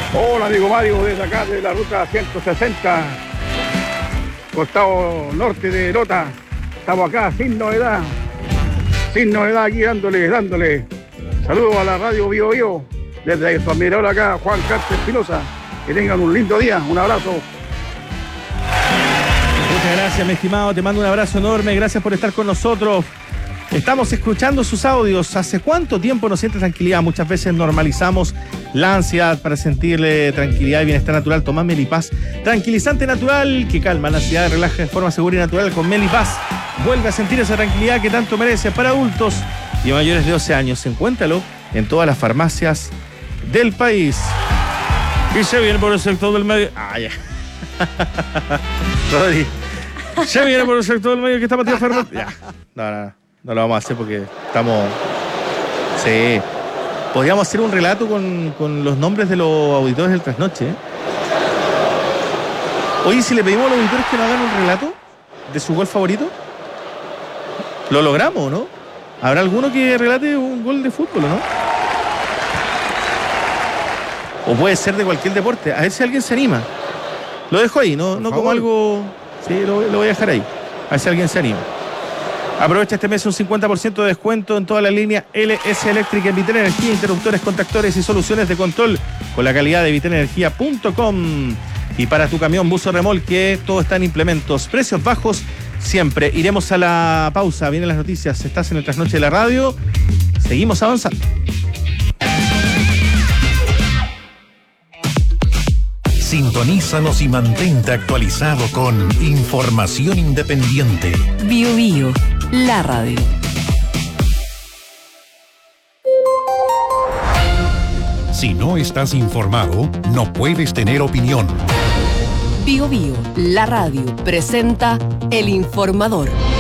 Hola amigo Mario, desde acá de la ruta 160, costado norte de Lota. Estamos acá sin novedad aquí dándole. Saludos a la radio Bio Bio, desde su admirador acá, Juan Carlos Espinosa. Que tengan un lindo día, un abrazo. Muchas gracias, mi estimado, te mando un abrazo enorme, gracias por estar con nosotros. Estamos escuchando sus audios. ¿Hace cuánto tiempo no siente tranquilidad? Muchas veces normalizamos la ansiedad. Para sentirle tranquilidad y bienestar natural, toma Melipaz, tranquilizante natural que calma la ansiedad, relaja de forma segura y natural. Con Melipaz vuelve a sentir esa tranquilidad que tanto merece. Para adultos y mayores de 12 años, encuéntralo en todas las farmacias del país. Y se viene por el sector del medio. Ya. Rodri, se viene por el sector del medio que está Matías Fernández. Ya. No lo vamos a hacer porque estamos... Sí. Podríamos hacer un relato con los nombres de los auditores del Trasnoche. Oye, si le pedimos a los auditores que nos hagan un relato de su gol favorito, ¿lo logramos, no? ¿Habrá alguno que relate un gol de fútbol, no? O puede ser de cualquier deporte. A ver si alguien se anima. Lo dejo ahí, no como algo... Sí, lo voy a dejar ahí. A ver si alguien se anima. Aprovecha este mes un 50% de descuento en toda la línea LS Eléctrica en Vitel Energía, interruptores, contactores y soluciones de control con la calidad de vitelenergia.com. Y para tu camión, bus o remolque, todo está en implementos. Precios bajos siempre. Iremos a la pausa. Vienen las noticias. Estás en el Trasnoche de la radio. Seguimos avanzando. Sintonízanos y mantente actualizado con información independiente. Bio Bio, la radio. Si no estás informado, no puedes tener opinión. Bio Bio, la radio, presenta El Informador.